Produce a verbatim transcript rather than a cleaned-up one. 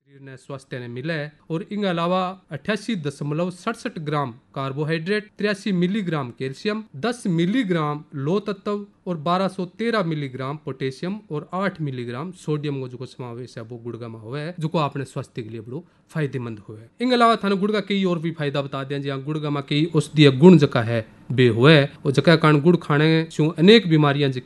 शरीर ने स्वास्थ्य ने मिले और इनके अलावा अठासी दशमलव सड़सठ ग्राम कार्बोहाइड्रेट, तिरासी मिलीग्राम कैल्शियम, दस मिलीग्राम लौह तत्व और बारह सौ तेरह मिलीग्राम पोटेशियम और आठ मिलीग्राम सोडियम को जो समावेश है वो गुड़गा में हुआ है, जो को अपने स्वास्थ्य के लिए बड़ो फायदेमंद हुआ है। इनके अलावा थाने गुड़ का कई और भी फायदा बता दें, जहाँ गुड़ में कई औषधीय गुण जका है बे हुए और जका कारण गुड़ खाने से अनेक बीमारियां